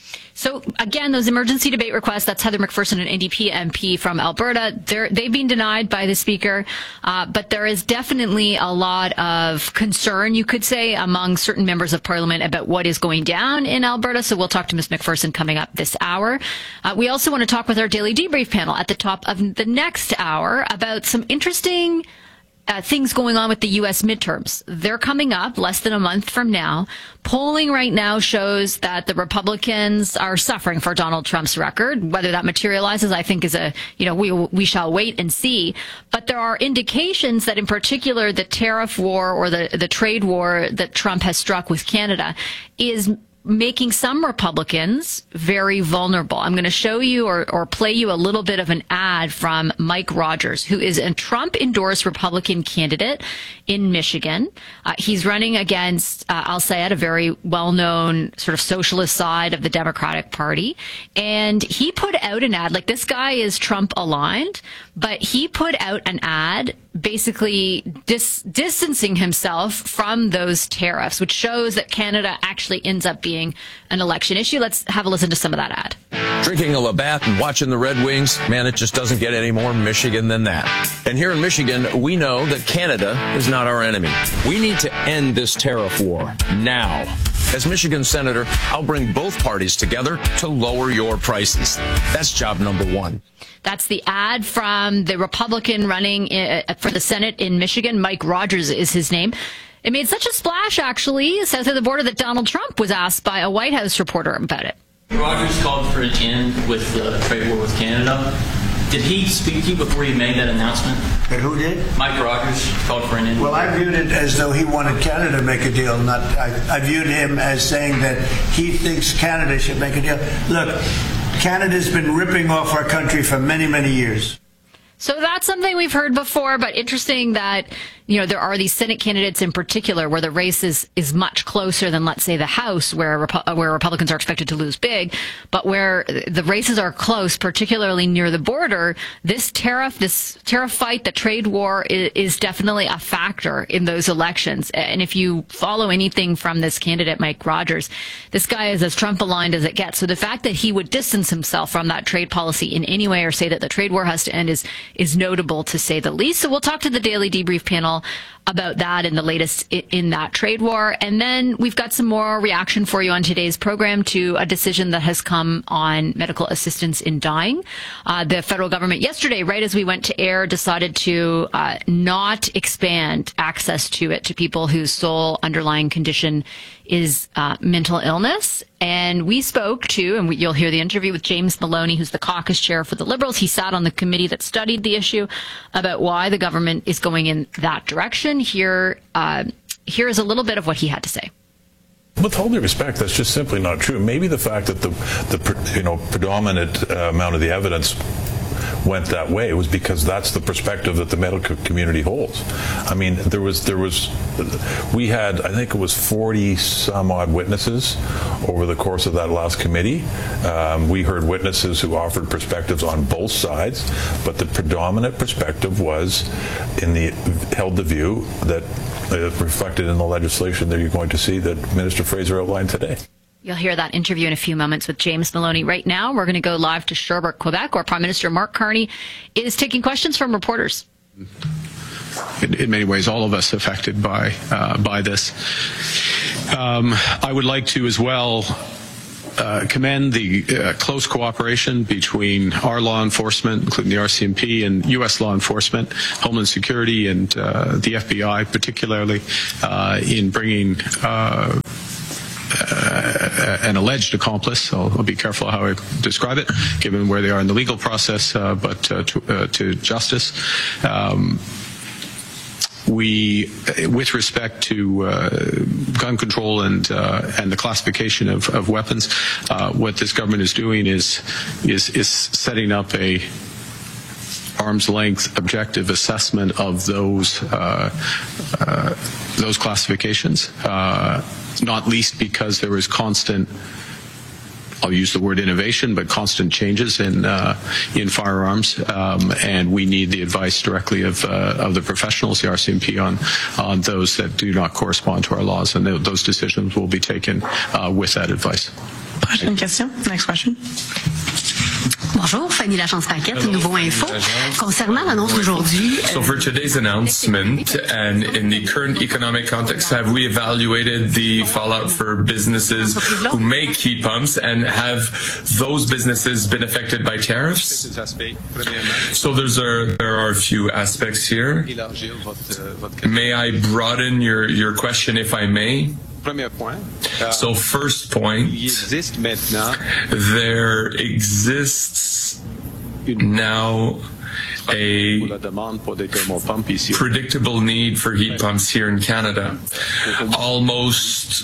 So, again, those emergency debate requests, that's Heather McPherson, an N D P M P from Alberta. They're, they've been denied by the Speaker, uh, but there is definitely a lot of concern, you could say, among certain members of Parliament about what is going down in Alberta. So we'll talk to Miz McPherson coming up this hour. Uh, we also want to talk with our Daily Debrief panel at the top of the next hour about some interesting Uh, things going on with the U S midterms. They're coming up less than a month from now. Polling right now shows that the Republicans are suffering for Donald Trump's record. Whether that materializes, I think, is a, you know, we we shall wait and see. But there are indications that, in particular, the tariff war or the, the trade war that Trump has struck with Canada is making some Republicans very vulnerable. I'm going to show you or, or play you a little bit of an ad from Mike Rogers, who is a Trump-endorsed Republican candidate in Michigan. Uh, he's running against uh, Al Sayed, a very well-known sort of socialist side of the Democratic Party. And he put out an ad, like this guy is Trump-aligned, but he put out an ad basically dis- distancing himself from those tariffs, which shows that Canada actually ends up being an election issue. Let's have a listen to some of that ad. Drinking a Labatt and watching the Red Wings, man, it just doesn't get any more Michigan than that. And here in Michigan, we know that Canada is not our enemy. We need to end this tariff war now. As Michigan Senator, I'll bring both parties together to lower your prices. That's job number one. That's the ad from the Republican running for the Senate in Michigan. Mike Rogers is his name. It made such a splash, actually, south of the border, that Donald Trump was asked by a White House reporter about it. Rogers called for an end with the trade war with Canada. Did he speak to you before he made that announcement? And who did? Mike Rogers called for an end. Well, I viewed it as though he wanted Canada to make a deal. Not, I, I viewed him as saying that he thinks Canada should make a deal. Look, Canada's been ripping off our country for many, many years. So that's something we've heard before, but interesting that, you know, there are these Senate candidates in particular where the race is, is much closer than, let's say, the House, where Repu- where Republicans are expected to lose big, but where the races are close, particularly near the border. This tariff, this tariff fight, the trade war is, is definitely a factor in those elections. And if you follow anything from this candidate, Mike Rogers, this guy is as Trump-aligned as it gets. So the fact that he would distance himself from that trade policy in any way or say that the trade war has to end is is notable, to say the least. So we'll talk to the Daily Debrief panel about that and the latest in that trade war. And then we've got some more reaction for you on today's program to a decision that has come on medical assistance in dying. Uh, the federal government yesterday, right as we went to air, decided to uh, not expand access to it to people whose sole underlying condition is uh, mental illness. And we spoke to, and we, you'll hear the interview with James Maloney, who's the caucus chair for the Liberals. He sat on the committee that studied the issue about why the government is going in that direction. Here, uh, here is a little bit of what he had to say. with all due respect, that's just simply not true. Maybe the fact that the, the you know, predominant uh, amount of the evidence went that way was because that's the perspective that the medical community holds. I mean, there was, there was, we had, I think it was forty some odd witnesses over the course of that last committee. Um, we heard witnesses who offered perspectives on both sides, but the predominant perspective was in the, held the view that uh, reflected in the legislation that you're going to see that Minister Fraser outlined today. You'll hear that interview in a few moments with James Maloney. Right now, we're going to go live to Sherbrooke, Quebec, where Prime Minister Mark Carney is taking questions from reporters. In, in many ways, all of us affected by uh, by this. Um, I would like to as well uh, commend the uh, close cooperation between our law enforcement, including the R C M P, and U S law enforcement, Homeland Security, and uh, the F B I, particularly uh, in bringing Uh, Uh, an alleged accomplice. I'll, I'll be careful how I describe it, given where they are in the legal process, uh, but uh, to, uh, to justice. Um, we, with respect to uh, gun control and uh, and the classification of, of weapons, uh, what this government is doing is is is setting up a arm's length objective assessment of those uh, uh, those classifications. Uh, not least because there is constant, I'll use the word innovation, but constant changes in uh, in firearms, um, and we need the advice directly of uh, of the professionals, the R C M P, on on those that do not correspond to our laws, and th- those decisions will be taken uh, with that advice. Prochaine question. Next question. Bonjour, Fanny Lachance-Paquette, Nouveau Info. Concernant l'annonce d'aujourd'hui. So for today's announcement, and in the current economic context, have we evaluated the fallout for businesses who make heat pumps, and have those businesses been affected by tariffs? So there's a, there are a few aspects here. May I broaden your, your question, if I may? So first point, there exists now a predictable need for heat pumps here in Canada. Almost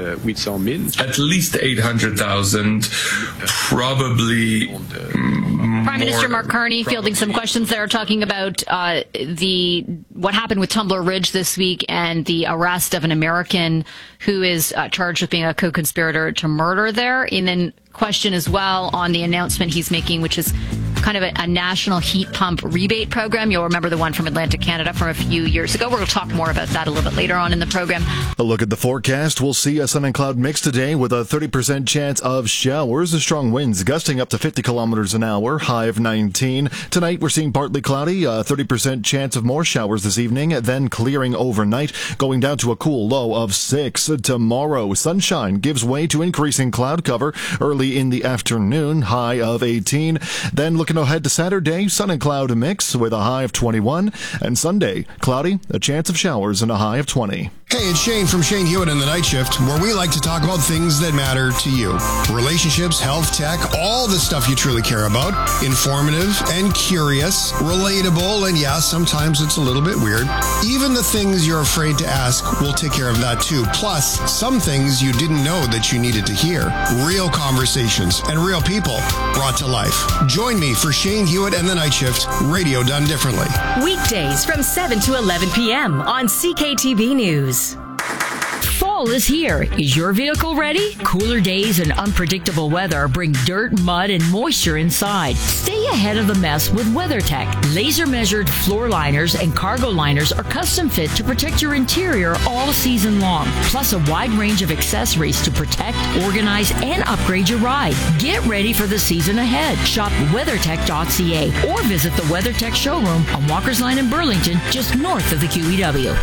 at least eight hundred thousand, probably Prime Minister Mark Carney fielding some questions there, talking about uh, the what happened with Tumbler Ridge this week and the arrest of an American who is uh, charged with being a co-conspirator to murder there. And then question as well on the announcement he's making, which is kind of a, a national heat pump rebate program. You'll remember the one from Atlantic Canada from a few years ago. We're going to talk more about that a little bit later on in the program. A look at the forecast. We'll see a sun and cloud mix today with a thirty percent chance of showers. The strong winds gusting up to fifty kilometers an hour, high of nineteen. Tonight we're seeing partly cloudy, a thirty percent chance of more showers this evening, then clearing overnight, going down to a cool low of six. Tomorrow, sunshine gives way to increasing cloud cover early in the afternoon, high of eighteen. Then looking ahead to Saturday, sun and cloud mix with a high of twenty-one, and Sunday, cloudy, a chance of showers and a high of twenty. Hey, it's Shane from Shane Hewitt in the Night Shift, where we like to talk about things that matter to you. Relationships, health, tech, all the stuff you truly care about. Informative and curious, relatable, and yeah, sometimes it's a little bit weird. Even the things you're afraid to ask, we'll take care of that too. Plus, some things you didn't know that you needed to hear. Real conversations and real people brought to life. Join me for Shane Hewitt and the Night Shift, radio done differently. Weekdays from seven to eleven p.m. on C K T V News. Fall is here. Is your vehicle ready? Cooler days and unpredictable weather bring dirt, mud, and moisture inside. Stay ahead of the mess with WeatherTech. Laser-measured floor liners and cargo liners are custom fit to protect your interior all season long. Plus a wide range of accessories to protect, organize, and upgrade your ride. Get ready for the season ahead. Shop weathertech dot c a or visit the WeatherTech showroom on Walker's Line in Burlington, just north of the Q E W.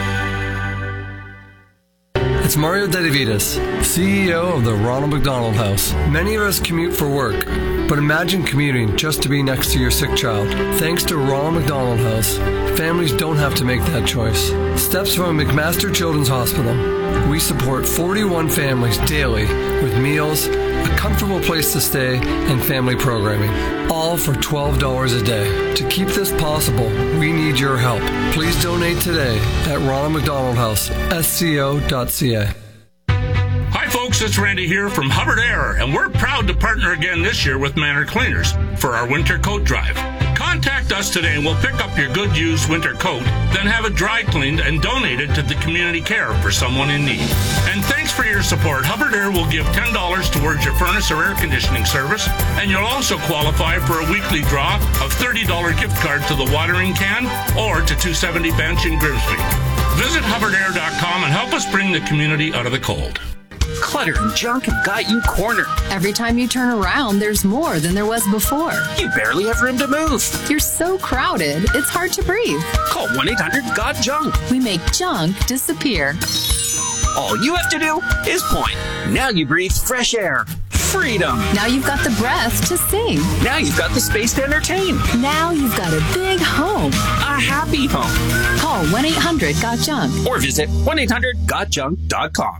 It's Mario Dedivitas, C E O of the Ronald McDonald House. Many of us commute for work, but imagine commuting just to be next to your sick child. Thanks to Ronald McDonald House, families don't have to make that choice. Steps from McMaster Children's Hospital. We support forty-one families daily with meals, a comfortable place to stay, and family programming. All for twelve dollars a day. To keep this possible, we need your help. Please donate today at Ronald McDonald House, S C O dot C A. folks, it's Randy here from Hubbard Air, and we're proud to partner again this year with Manor Cleaners for our winter coat drive. Contact us today and we'll pick up your good used winter coat, then have it dry cleaned and donated to the community care for someone in need. And thanks for your support. Hubbard Air will give ten dollars towards your furnace or air conditioning service, and you'll also qualify for a weekly draw of thirty dollars gift card to the watering can or to two seventy Bench in Grimsby. Visit Hubbard Air dot com and help us bring the community out of the cold. Clutter and junk have got you cornered. Every time you turn around, there's more than there was before. You barely have room to move. You're so crowded, it's hard to breathe. Call one eight hundred got junk. We make junk disappear. All you have to do is point. Now you breathe fresh air. Freedom. Now you've got the breath to sing. Now you've got the space to entertain. Now you've got a big home. A happy home. Call one eight hundred got junk. Or visit one eight hundred got junk dot com.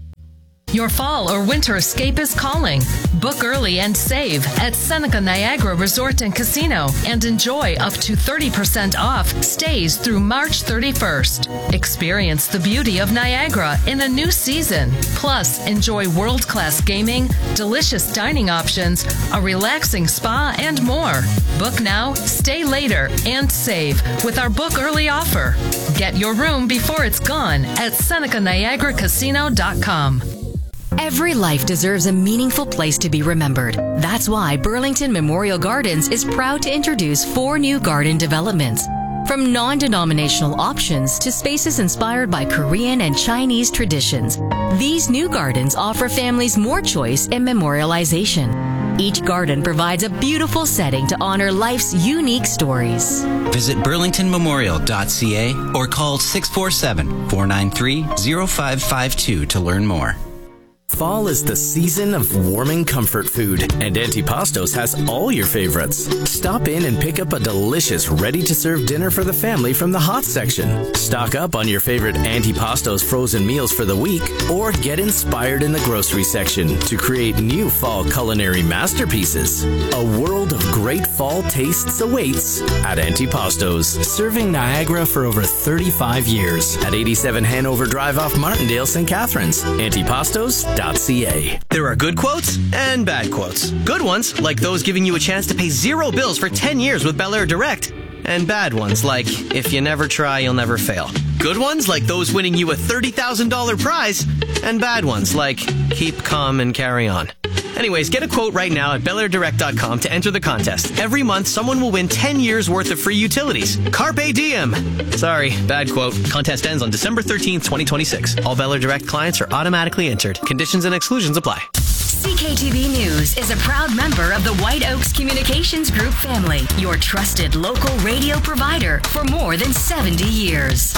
Your fall or winter escape is calling. Book early and save at Seneca Niagara Resort and Casino and enjoy up to thirty percent off stays through March thirty-first. Experience the beauty of Niagara in a new season. Plus, enjoy world-class gaming, delicious dining options, a relaxing spa, and more. Book now, stay later, and save with our book early offer. Get your room before it's gone at Seneca Niagara Casino dot com. Every life deserves a meaningful place to be remembered. That's why Burlington Memorial Gardens is proud to introduce four new garden developments. From non-denominational options to spaces inspired by Korean and Chinese traditions, these new gardens offer families more choice in memorialization. Each garden provides a beautiful setting to honor life's unique stories. Visit burlington memorial dot c a or call six four seven, four nine three, zero five five two to learn more. Fall is the season of warming comfort food, and Antipastos has all your favorites. Stop in and pick up a delicious, ready-to-serve dinner for the family from the hot section. Stock up on your favorite Antipastos frozen meals for the week, or get inspired in the grocery section to create new fall culinary masterpieces. A world of great fall tastes awaits at Antipastos, serving Niagara for over thirty-five years at eighty-seven Hanover Drive off Martindale, Saint Catharines. Antipastos dot c a. There are good quotes and bad quotes. Good ones, like those giving you a chance to pay zero bills for ten years with Bel Air Direct. And bad ones, like, if you never try, you'll never fail. Good ones, like those winning you a thirty thousand dollars prize. And bad ones, like, keep calm and carry on. Anyways, get a quote right now at bel air direct dot com to enter the contest. Every month, someone will win ten years worth of free utilities. Carpe diem. Sorry, bad quote. Contest ends on December thirteenth, twenty twenty-six. All Bel Air Direct clients are automatically entered. Conditions and exclusions apply. C K T V News is a proud member of the White Oaks Communications Group family, your trusted local radio provider for more than seventy years.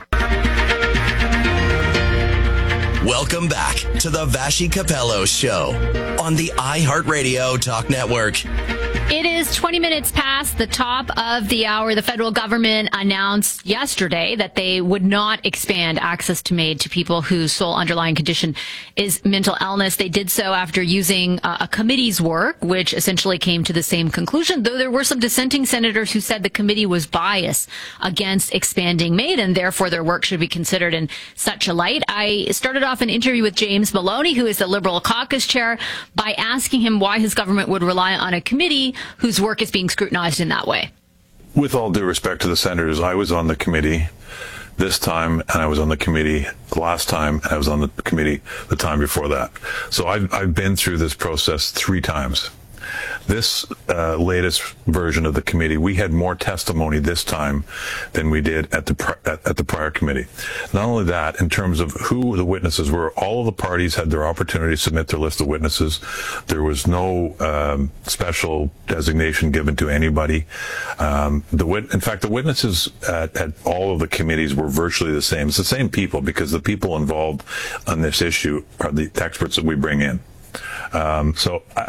Welcome back to the Vashi Capello Show on the iHeartRadio Talk Network. It is twenty minutes past the top of the hour. The federal government announced yesterday that they would not expand access to MAID to people whose sole underlying condition is mental illness. They did so after using uh, a committee's work, which essentially came to the same conclusion, though there were some dissenting senators who said the committee was biased against expanding MAID, and therefore their work should be considered in such a light. I started off an interview with James Maloney, who is the Liberal caucus chair, by asking him why his government would rely on a committee whose work is being scrutinized in that way. With all due respect to the senators, I was on the committee this time, and I was on the committee the last time, and I was on the committee the time before that. So I've, I've been through this process three times. This uh, latest version of the committee, we had more testimony this time than we did at the pri- at, at the prior committee. Not only that, in terms of who the witnesses were, all of the parties had their opportunity to submit their list of witnesses. There was no um, special designation given to anybody. Um, the wit- in fact, the witnesses at, at all of the committees were virtually the same. It's the same people, because the people involved on this issue are the experts that we bring in. Um, so I,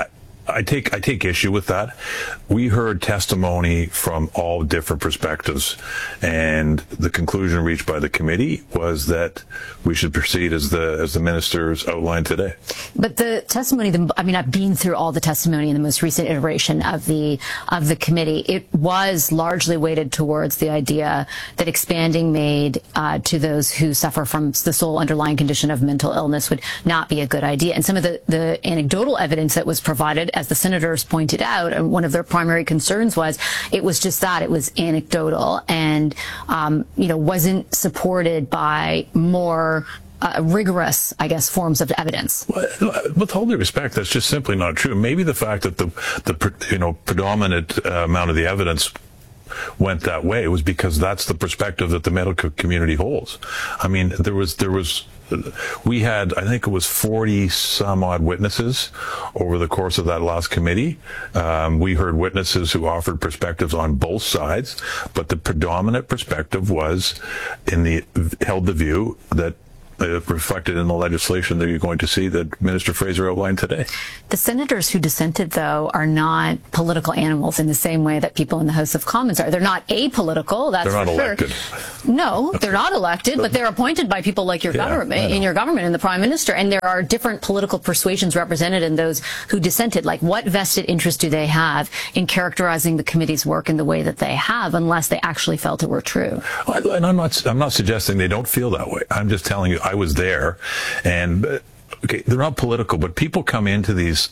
I take I take issue with that. We heard testimony from all different perspectives, and the conclusion reached by the committee was that we should proceed as the as the ministers outlined today. But the testimony, the, I mean, I've been through all the testimony in the most recent iteration of the of the committee. It was largely weighted towards the idea that expanding MAID uh, to those who suffer from the sole underlying condition of mental illness would not be a good idea. And some of the, the anecdotal evidence that was provided, as the senators pointed out, and one of their primary concerns was it was just that, it was anecdotal and, um, you know, wasn't supported by more Uh, rigorous, I guess, forms of evidence. With all due respect, that's just simply not true. Maybe the fact that the the you know predominant uh, amount of the evidence went that way was because that's the perspective that the medical community holds. I mean, there was there was we had I think it was forty some odd witnesses over the course of that last committee. Um, we heard witnesses who offered perspectives on both sides, but the predominant perspective was in the held the view that Uh, reflected in the legislation that you're going to see that Minister Fraser outlined today. The senators who dissented, though, are not political animals in the same way that people in the House of Commons are. They're not apolitical, that's they're not for elected. Sure. No, they're not elected, but they're appointed by people like your yeah, government, in your government, and the Prime Minister. And there are different political persuasions represented in those who dissented. Like, what vested interest do they have in characterizing the committee's work in the way that they have, unless they actually felt it were true? Well, and I'm not, I'm not suggesting they don't feel that way. I'm just telling you, I was there, and okay, they're not political, but people come into these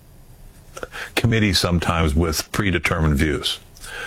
committees sometimes with predetermined views.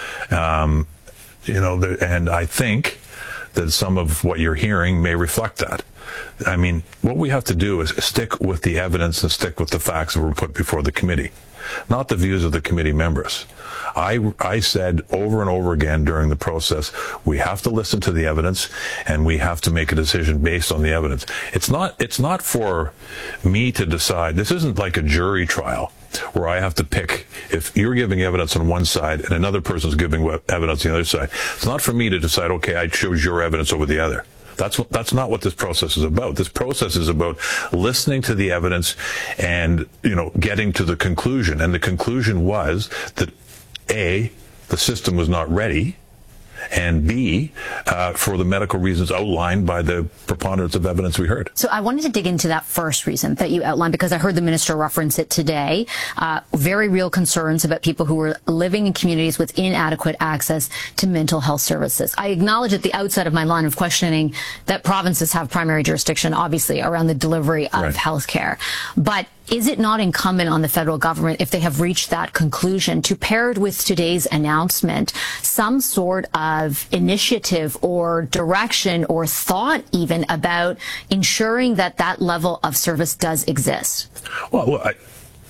Um, you know, and I think that some of what you're hearing may reflect that. I mean, what we have to do is stick with the evidence and stick with the facts that were put before the committee, not the views of the committee members. I, I said over and over again during the process, we have to listen to the evidence and we have to make a decision based on the evidence. It's not, it's not for me to decide. This isn't like a jury trial where I have to pick if you're giving evidence on one side and another person's giving evidence on the other side. It's not for me to decide, okay, I choose your evidence over the other. That's what, that's not what this process is about. This process is about listening to the evidence and, you know, getting to the conclusion. And the conclusion was that A, the system was not ready, and B, uh, for the medical reasons outlined by the preponderance of evidence we heard. So I wanted to dig into that first reason that you outlined, because I heard the minister reference it today. Uh, very real concerns about people who were living in communities with inadequate access to mental health services. I acknowledge at the outset of my line of questioning that provinces have primary jurisdiction, obviously, around the delivery of right. health care. But is it not incumbent on the federal government, if they have reached that conclusion, to pair it with today's announcement some sort of initiative or direction or thought even about ensuring that that level of service does exist? Well, well I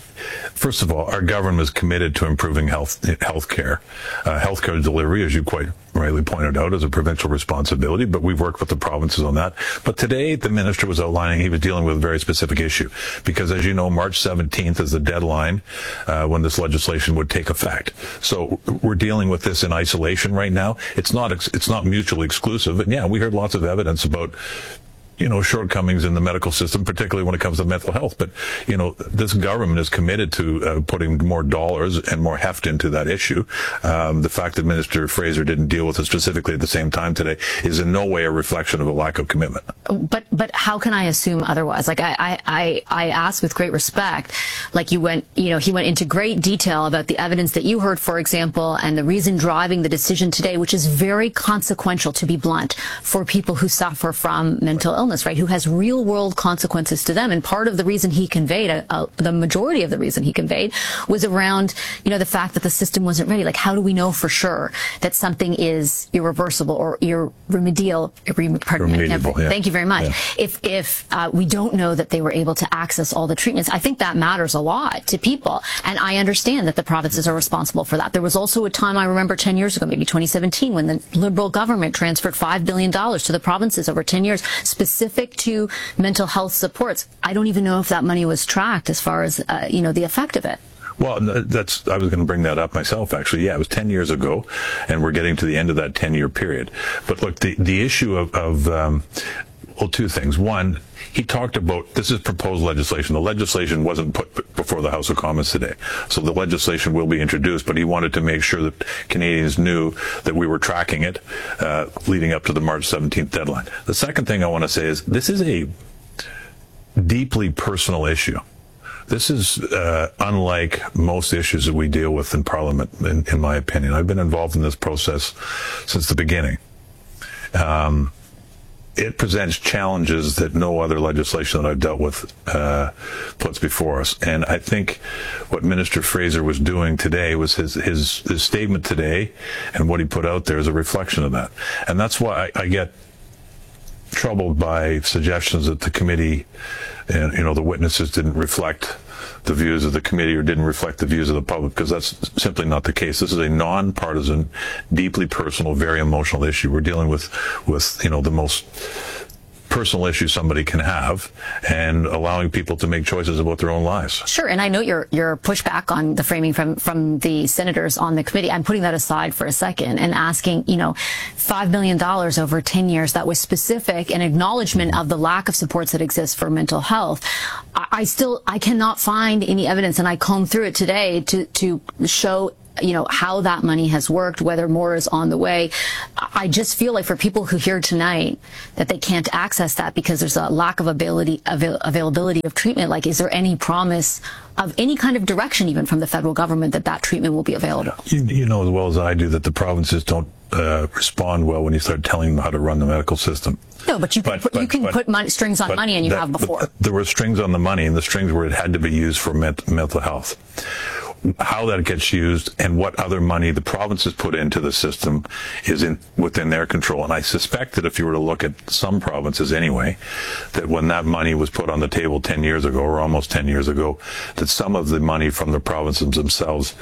First of all, our government is committed to improving health healthcare. Uh, healthcare delivery, as you quite rightly pointed out, is a provincial responsibility, but we've worked with the provinces on that. But today, the minister was outlining, he was dealing with a very specific issue, because as you know, March seventeenth is the deadline uh, when this legislation would take effect. So we're dealing with this in isolation right now. It's not, it's not mutually exclusive. And yeah, we heard lots of evidence about, you know, shortcomings in the medical system, particularly when it comes to mental health. But, you know, this government is committed to uh, putting more dollars and more heft into that issue. Um, the fact that Minister Fraser didn't deal with it specifically at the same time today is in no way a reflection of a lack of commitment. But but how can I assume otherwise? Like, I, I, I ask with great respect, like you went, you know, he went into great detail about the evidence that you heard, for example, and the reason driving the decision today, which is very consequential, to be blunt, for people who suffer from mental illness. Right, who has real world consequences to them. And part of the reason he conveyed, uh, uh, the majority of the reason he conveyed, was around, you know, the fact that the system wasn't ready. Like, how do we know for sure that something is irreversible or irremediable? Irre- pardon me, yeah. Thank you very much. Yeah. If if uh, we don't know that they were able to access all the treatments, I think that matters a lot to people. And I understand that the provinces are responsible for that. There was also a time, I remember ten years ago, maybe twenty seventeen, when the Liberal government transferred five billion dollars to the provinces over ten years, specifically Specific to mental health supports. I don't even know if that money was tracked as far as, uh, you know, the effect of it. Well, that's, I was going to bring that up myself, actually. Yeah, it was ten years ago, and we're getting to the end of that ten-year period. But look, the, the issue of, of um, well, two things. One, he talked about, this is proposed legislation. The legislation wasn't put before the House of Commons today. So the legislation will be introduced, but he wanted to make sure that Canadians knew that we were tracking it uh, leading up to the March seventeenth deadline. The second thing I want to say is this is a deeply personal issue. This is uh, unlike most issues that we deal with in Parliament, in, in my opinion. I've been involved in this process since the beginning. Um, it presents challenges that no other legislation that I've dealt with uh, puts before us. And I think what Minister Fraser was doing today was his, his, his statement today, and what he put out there is a reflection of that. And that's why I, I get troubled by suggestions that the committee and, you know, the witnesses didn't reflect the views of the committee or didn't reflect the views of the public, because that's simply not the case. This is a non-partisan, deeply personal, very emotional issue. We're dealing with, with, you know, the most personal issue somebody can have, and allowing people to make choices about their own lives. Sure, and I know your your pushback on the framing from from the senators on the committee. I'm putting that aside for a second and asking, you know, five million dollars over ten years, that was specific, an acknowledgement of the lack of supports that exist for mental health. I, I still, I cannot find any evidence, and I combed through it today to, to show, you know, how that money has worked, whether more is on the way. I just feel like for people who hear tonight that they can't access that because there's a lack of ability, avail availability of treatment, like, is there any promise of any kind of direction even from the federal government that that treatment will be available? You, you know as well as I do that the provinces don't uh, respond well when you start telling them how to run the medical system. No, but you can but, put, but, you can but, put money, strings on money, and you that, have before. There were strings on the money, and the strings were it had to be used for ment mental health. How that gets used and what other money the provinces put into the system is in within their control. And I suspect that if you were to look at some provinces anyway, that when that money was put on the table ten years ago, or almost ten years ago, that some of the money from the provinces themselves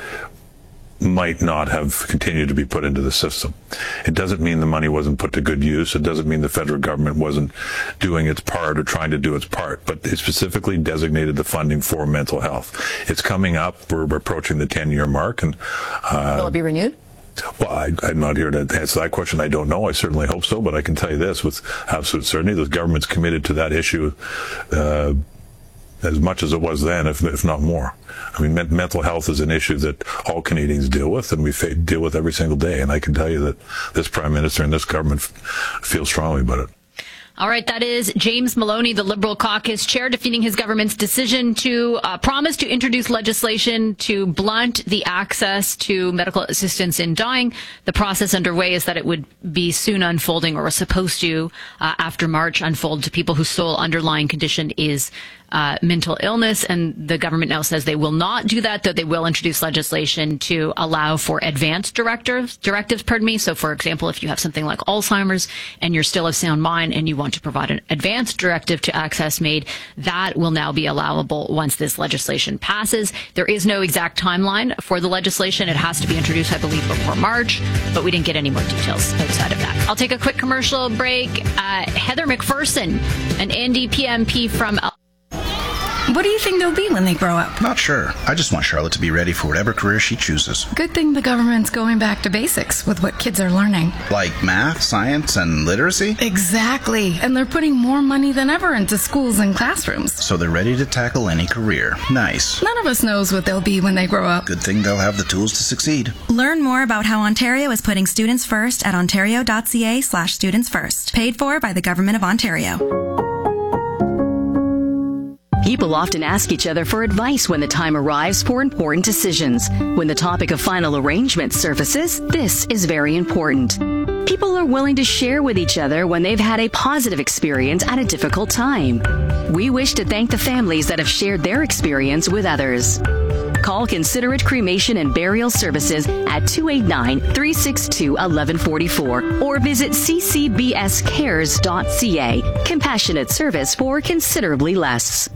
might not have continued to be put into the system. It doesn't mean the money wasn't put to good use. It doesn't mean the federal government wasn't doing its part or trying to do its part, but it specifically designated the funding for mental health. It's coming up. We're approaching the ten-year mark. and uh, Will it be renewed? Well, I, I'm not here to answer that question. I don't know. I certainly hope so, but I can tell you this with absolute certainty. The government's committed to that issue uh, as much as it was then, if, if not more. I mean, me mental health is an issue that all Canadians deal with, and we deal with every single day. And I can tell you that this Prime Minister and this government feel strongly about it. All right, that is James Maloney, the Liberal caucus chair, defending his government's decision to uh, promise to introduce legislation to blunt the access to medical assistance in dying. The process underway is that it would be soon unfolding, or was supposed to, uh, after March, unfold to people whose sole underlying condition is Uh, mental illness, and the government now says they will not do that, though they will introduce legislation to allow for advanced directives, directives, pardon me. So, for example, if you have something like Alzheimer's and you're still of sound mind and you want to provide an advanced directive to access MAID, that will now be allowable once this legislation passes. There is no exact timeline for the legislation. It has to be introduced, I believe, before March, but we didn't get any more details outside of that. I'll take a quick commercial break. Uh, Heather McPherson, an N D P M P from What do you think they'll be when they grow up? Not sure. I just want Charlotte to be ready for whatever career she chooses. Good thing the government's going back to basics with what kids are learning. Like math, science, and literacy? Exactly. And they're putting more money than ever into schools and classrooms. So they're ready to tackle any career. Nice. None of us knows what they'll be when they grow up. Good thing they'll have the tools to succeed. Learn more about how Ontario is putting students first at ontario.ca slash students first. Paid for by the Government of Ontario. People often ask each other for advice when the time arrives for important decisions. When the topic of final arrangement surfaces, this is very important. People are willing to share with each other when they've had a positive experience at a difficult time. We wish to thank the families that have shared their experience with others. Call Considerate Cremation and Burial Services at two eight nine, three six two, one one four four or visit c c b s cares dot c a. Compassionate service for considerably less.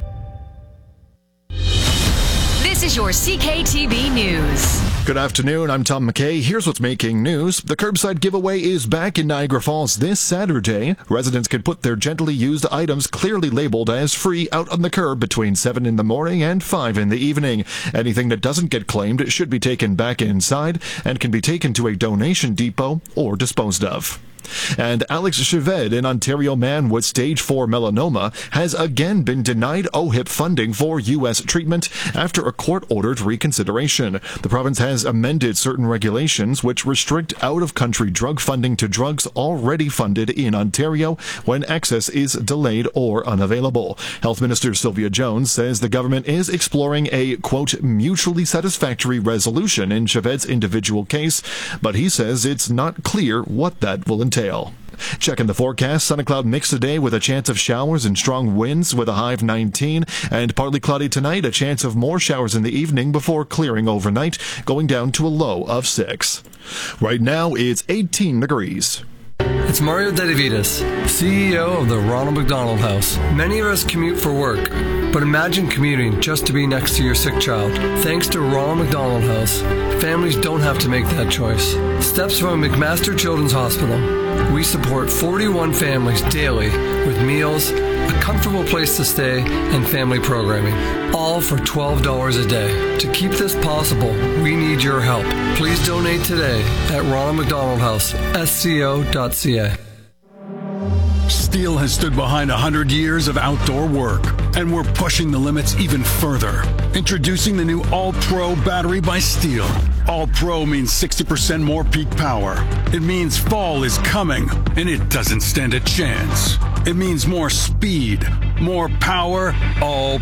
This is your C K T V News. Good afternoon, I'm Tom McKay. Here's what's making news. The curbside giveaway is back in Niagara Falls this Saturday. Residents can put their gently used items clearly labeled as free out on the curb between seven in the morning and five in the evening. Anything that doesn't get claimed should be taken back inside and can be taken to a donation depot or disposed of. And Alex Cheved, an Ontario man with stage four melanoma, has again been denied O H I P funding for U S treatment after a court-ordered reconsideration. The province has amended certain regulations which restrict out-of-country drug funding to drugs already funded in Ontario when access is delayed or unavailable. Health Minister Sylvia Jones says the government is exploring a, quote, mutually satisfactory resolution in Cheved's individual case, but he says it's not clear what that will entail. Checking the forecast, sun and cloud mix today with a chance of showers and strong winds with a high of nineteen, and partly cloudy tonight, a chance of more showers in the evening before clearing overnight, going down to a low of six. Right now, it's eighteen degrees. It's Mario Dedivitas, C E O of the Ronald McDonald House. Many of us commute for work, but imagine commuting just to be next to your sick child. Thanks to Ronald McDonald House, families don't have to make that choice. Steps from McMaster Children's Hospital. We support forty-one families daily with meals, a comfortable place to stay, and family programming, all for twelve dollars a day. To keep this possible, we need your help. Please donate today at Ronald McDonald House, S C O dot C A. Steel has stood behind one hundred years of outdoor work, and we're pushing the limits even further. Introducing the new All-Pro battery by Steel. All-Pro means sixty percent more peak power. It means fall is coming, and it doesn't stand a chance. It means more speed, more power, all